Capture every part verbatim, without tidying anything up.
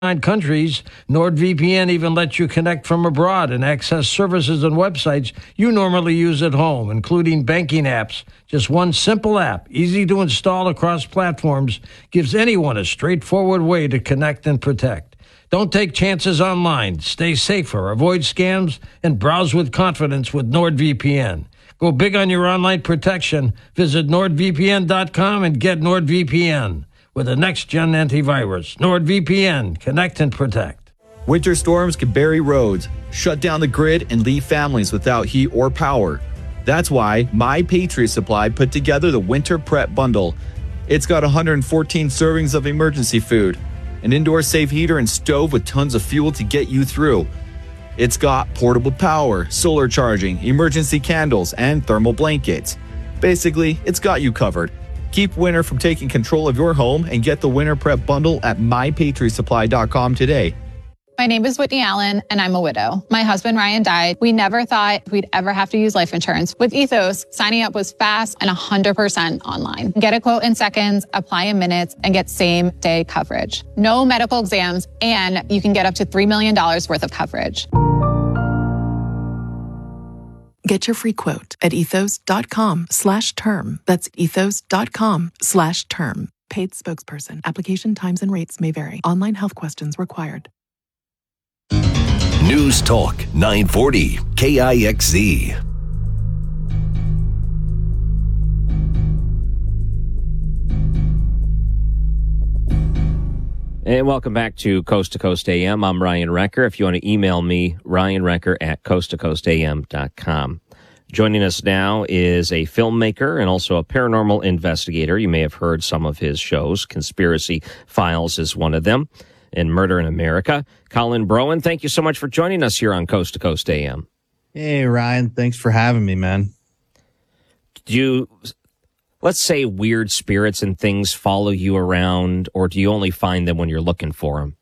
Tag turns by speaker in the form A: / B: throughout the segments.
A: Nine countries, NordVPN even lets you connect from abroad and access services and websites you normally use at home, including banking apps. Just one simple app, easy to install across platforms, gives anyone a straightforward way to connect and protect. Don't take chances online. Stay safer, avoid scams, and browse with confidence with NordVPN. Go big on your online protection. Visit nord v p n dot com and get NordVPN. With a next-gen antivirus, NordVPN, connect and protect.
B: Winter storms can bury roads, shut down the grid, and leave families without heat or power. That's why My Patriot Supply put together the Winter Prep Bundle. It's got one hundred fourteen servings of emergency food, an indoor safe heater and stove with tons of fuel to get you through. It's got portable power, solar charging, emergency candles, and thermal blankets. Basically, it's got you covered. Keep winter from taking control of your home and get the Winter Prep Bundle at my patriot supply dot com today.
C: My name is Whitney Allen, and I'm a widow. My husband, Ryan, died. We never thought we'd ever have to use life insurance. With Ethos, signing up was fast and one hundred percent online. Get a quote in seconds, apply in minutes, and get same-day coverage. No medical exams, and you can get up to three million dollars worth of coverage.
D: Get your free quote at ethos.com slash term. That's ethos.com slash term. Paid spokesperson. Application times and rates may vary. Online health questions required.
E: News Talk nine forty K I X Z.
F: And welcome back to Coast to Coast A M. I'm Ryan Recker. If you want to email me, ryan recker at coast to coast a m dot com. Joining us now is a filmmaker and also a paranormal investigator. You may have heard some of his shows. Conspiracy Files is one of them, and Murder in America. Colin Broen, thank you so much for joining us here on Coast to Coast A M.
G: Hey, Ryan. Thanks for having me, man.
F: Do you... Let's say weird spirits and things follow you around, or do you only find them when you're looking for them?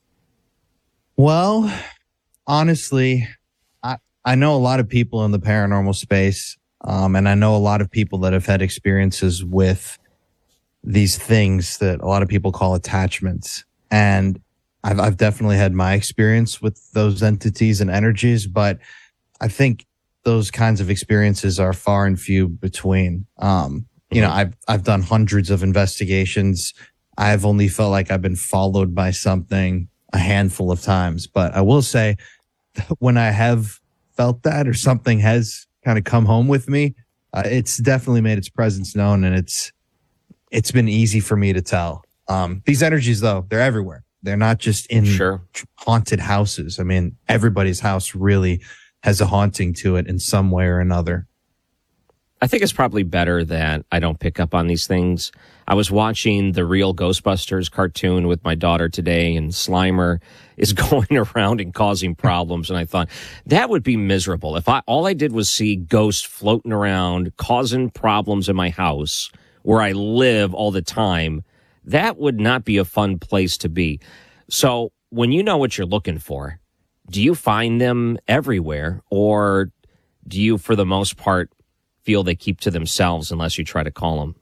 G: Well, honestly, I, I know a lot of people in the paranormal space, um, and I know a lot of people that have had experiences with these things that a lot of people call attachments. And I've, I've definitely had my experience with those entities and energies, but I think those kinds of experiences are far and few between. Um, You know, I've I've done hundreds of investigations. I've only felt like I've been followed by something a handful of times. But I will say, when I have felt that or something has kind of come home with me, uh, it's definitely made its presence known, and it's it's been easy for me to tell. Um, these energies, though, they're everywhere. They're not just in
F: sure.
G: haunted houses. I mean, everybody's house really has a haunting to it in some way or another.
F: I think it's probably better that I don't pick up on these things. I was watching the Real Ghostbusters cartoon with my daughter today, and Slimer is going around and causing problems. And I thought that would be miserable if I all I did was see ghosts floating around causing problems in my house where I live all the time. That would not be a fun place to be. So when you know what you're looking for, do you find them everywhere, or do you, for the most part, feel they keep to themselves unless you try to call them?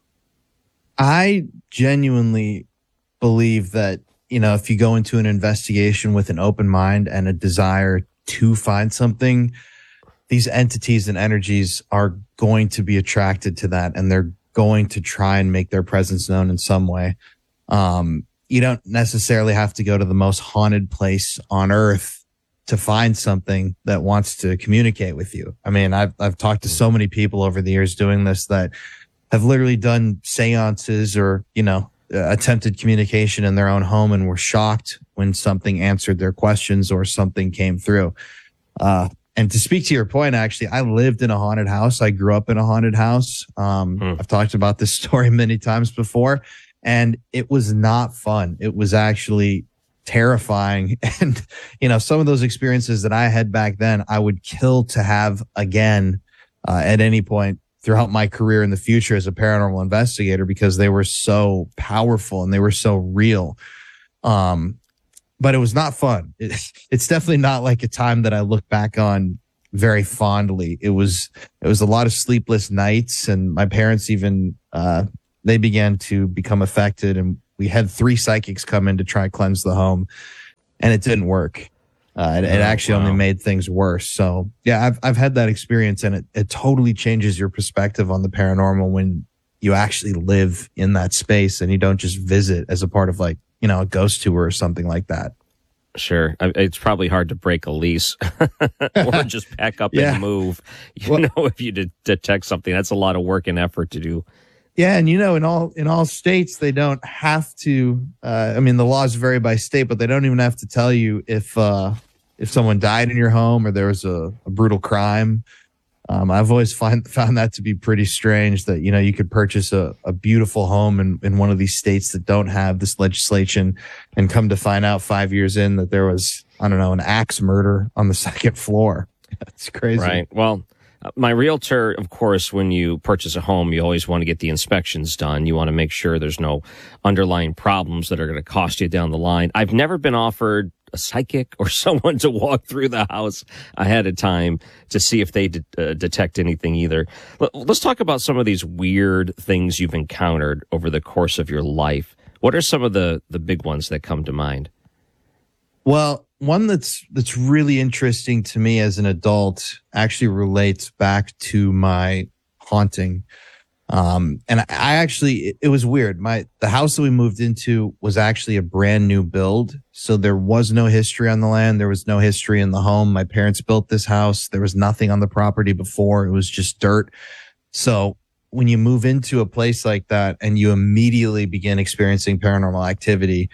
G: I genuinely believe that, you know, if you go into an investigation with an open mind and a desire to find something, these entities and energies are going to be attracted to that, and they're going to try and make their presence known in some way. Um, you don't necessarily have to go to the most haunted place on earth to find something that wants to communicate with you. I mean, I've, I've talked to so many people over the years doing this that have literally done seances or, you know, uh, attempted communication in their own home and were shocked when something answered their questions or something came through. Uh, and to speak to your point, actually, I lived in a haunted house. I grew up in a haunted house. Um, mm. I've talked about this story many times before, and it was not fun. It was actually terrifying. And, you know, some of those experiences that I had back then, I would kill to have again uh, at any point throughout my career in the future as a paranormal investigator, because they were so powerful and they were so real. Um, but it was not fun. It, it's definitely not like a time that I look back on very fondly. It was, it was a lot of sleepless nights, and my parents even, uh, they began to become affected, and we had three psychics come in to try and cleanse the home. and it didn't work. Uh, it, it
F: Oh,
G: actually
F: wow.
G: only made things worse. So yeah, I've I've had that experience, and it, it totally changes your perspective on the paranormal when you actually live in that space and you don't just visit as a part of like, you know, a ghost tour or something like that.
F: Sure. I- It's probably hard to break a lease or just pack up
G: Yeah.
F: and move. You
G: Well-
F: know, if you de- detect something, that's a lot of work and effort to do.
G: Yeah, and you know, in all in all states, they don't have to. Uh, I mean, the laws vary by state, but they don't even have to tell you if uh, if someone died in your home or there was a, a brutal crime. Um, I've always find, found that to be pretty strange. That you know you could purchase a, a beautiful home in, in one of these states that don't have this legislation, and come to find out five years in that there was I don't know an axe murder on the second floor. It's crazy,
F: Right. Well, uh, my realtor, of course, when you purchase a home, you always want to get the inspections done. You want to make sure there's no underlying problems that are going to cost you down the line. I've never been offered a psychic or someone to walk through the house ahead of time to see if they de- uh, detect anything either. L- Let's talk about some of these weird things you've encountered over the course of your life. What are some of the, the big ones that come to mind?
G: Well, one that's that's really interesting to me as an adult actually relates back to my haunting. Um, and I, I actually, it, it was weird. My, the house that we moved into was actually a brand new build. So there was no history on the land. There was no history in the home. My parents built this house. There was nothing on the property before. It was just dirt. So when you move into a place like that and you immediately begin experiencing paranormal activity,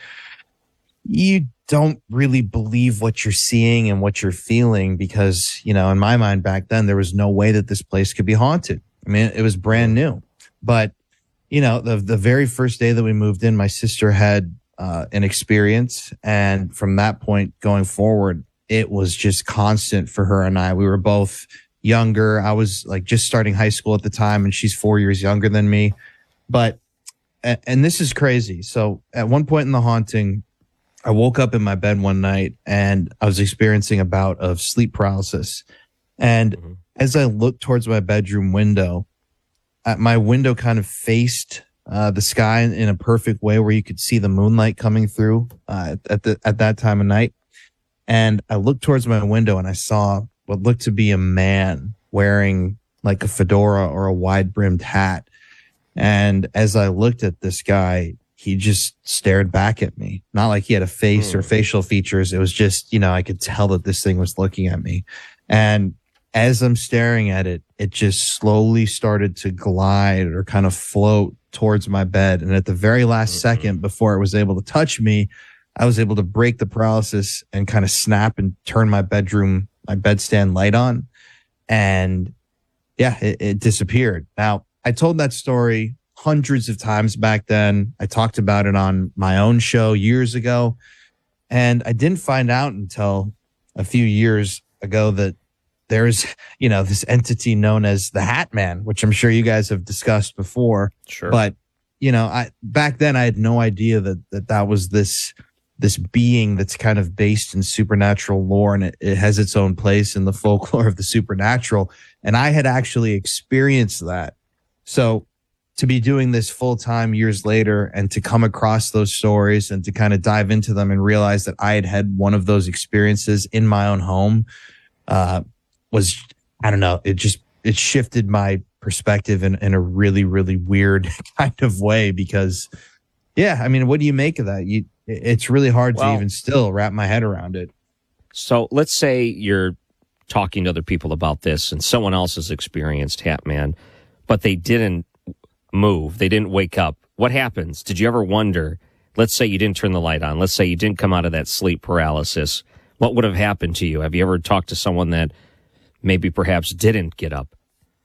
G: you don't really believe what you're seeing and what you're feeling because, you know, in my mind back then, there was no way that this place could be haunted. I mean, it was brand new, but you know, the, the very first day that we moved in, my sister had uh, an experience. And from that point going forward, it was just constant for her and I. We were both younger. I was like just starting high school at the time and she's four years younger than me. But, and, and this is crazy. So at one point in the haunting, I woke up in my bed one night and I was experiencing a bout of sleep paralysis. And
F: Mhm.
G: as I looked towards my bedroom window, uh, my window kind of faced uh, the sky in, in a perfect way where you could see the moonlight coming through uh, at the at that time of night. And I looked towards my window and I saw what looked to be a man wearing like a fedora or a wide brimmed hat. And as I looked at this guy, he just stared back at me. Not like he had a face
F: Hmm.
G: or facial features. It was just, you know, I could tell that this thing was looking at me. And as I'm staring at it, it just slowly started to glide or kind of float towards my bed. And at the very last
F: Mhm.
G: second before it was able to touch me, I was able to break the paralysis and kind of snap and turn my bedroom, my bedstand light on. And yeah, it, it disappeared. Now, I told that story hundreds of times back then. I talked about it on my own show years ago. And I didn't find out until a few years ago that there's, you know, this entity known as the Hat Man, which I'm sure you guys have discussed before.
F: Sure.
G: But, you know, I back then I had no idea that that, that was this this being that's kind of based in supernatural lore, and it, it has its own place in the folklore of the supernatural. And I had actually experienced that. So to be doing this full time years later and to come across those stories and to kind of dive into them and realize that I had had one of those experiences in my own home, uh, was, I don't know, it just, it shifted my perspective in, in a really, really weird kind of way because, yeah, I mean, what do you make of that? You, it's really hard
F: Well-
G: to even still wrap my head around it.
F: So let's say you're talking to other people about this and someone else has experienced Hat Man, but they didn't move. They didn't wake up. What happens? Did you ever wonder, let's say you didn't turn the light on. Let's say you didn't come out of that sleep paralysis. What would have happened to you? Have you ever talked to someone that maybe perhaps didn't get up?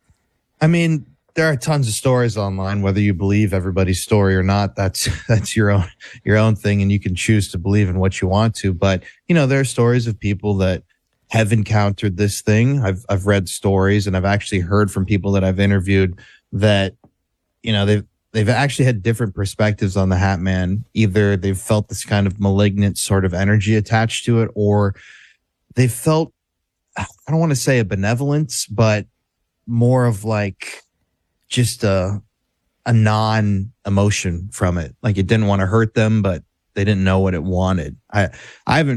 G: I mean, there are tons of stories online, whether you believe everybody's story or not. That's, that's your own, your own thing. And you can choose to believe in what you want to. But, you know, there are stories of people that have encountered this thing. I've, I've read stories and I've actually heard from people that I've interviewed that, you know, they've, they've actually had different perspectives on the Hat Man. Either they've felt this kind of malignant sort of energy attached to it, or they felt, I don't want to say a benevolence, but more of like just a, a non emotion from it. Like it didn't want to hurt them, but they didn't know what it wanted. I, I haven't